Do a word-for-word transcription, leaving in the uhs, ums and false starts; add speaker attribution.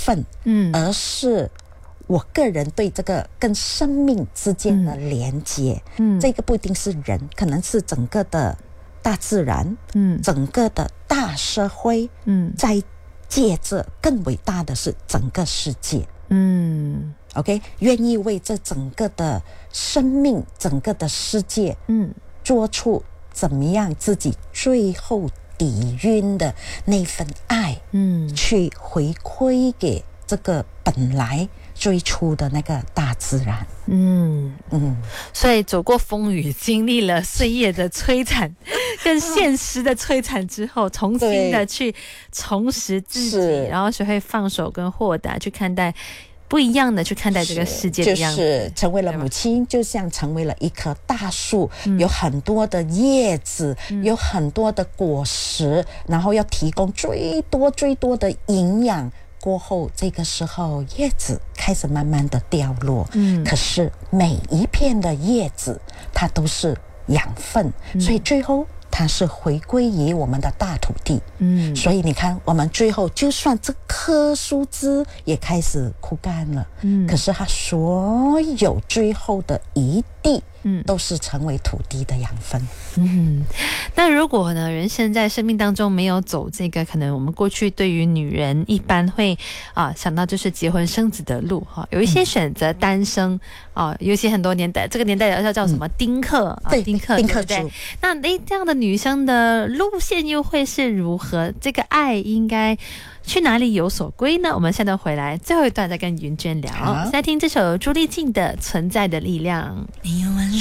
Speaker 1: 分，嗯，而是我个人对这个跟生命之间的连接，嗯，这个不一定是人，可能是整个的大自然，嗯，整个的大社会，嗯，再借着更伟大的是整个世界，嗯 ，OK， 愿意为这整个的生命、整个的世界，嗯，做出怎么样自己最后底蕴的那份爱，嗯，去回馈给这个本来最初的那个大自然。嗯
Speaker 2: 嗯，所以走过风雨，经历了岁月的摧残跟现实的摧残之后，重新的去重拾自己，然后学会放手跟豁达去看待不一样的，去看待这个世界的样子，
Speaker 1: 就是成为了母亲，就像成为了一棵大树，有很多的叶子，嗯，有很多的果实，然后要提供最多最多的营养。过后这个时候叶子开始慢慢的掉落，嗯，可是每一片的叶子它都是养分，嗯，所以最后它是回归于我们的大土地，嗯，所以你看我们最后就算这棵树枝也开始枯干了，嗯，可是它所有最后的一地嗯，都是成为土地的养分。
Speaker 2: 嗯，那如果呢，人生在生命当中没有走这个，可能我们过去对于女人一般会啊想到就是结婚生子的路哈，有一些选择单身啊，尤其很多年代，这个年代要叫什么丁克啊，
Speaker 1: 对，
Speaker 2: 丁克，
Speaker 1: 丁克
Speaker 2: 对不对？那诶，这样的女生的路线又会是如何？这个爱应该去哪里有所归呢？我们现在回来最后一段再跟云娟聊，再听这首朱丽静的《存在的力量》。